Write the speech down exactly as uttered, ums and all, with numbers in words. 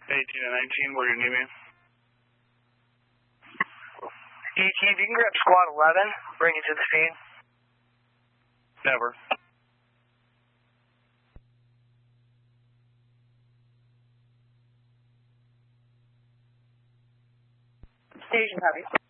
eighteen and nineteen, where do you need me? E T, if you can grab squad eleven, bring it to the scene. Never. Station copy.